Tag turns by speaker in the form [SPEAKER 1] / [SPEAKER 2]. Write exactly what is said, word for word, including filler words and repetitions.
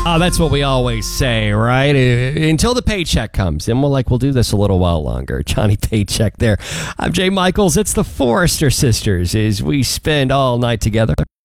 [SPEAKER 1] Oh, that's what we always say, right? Uh, Until the paycheck comes. And we're like, we'll do this a little while longer. Johnny Paycheck there. I'm Jay Michaels. It's the Forrester Sisters as we spend all night together.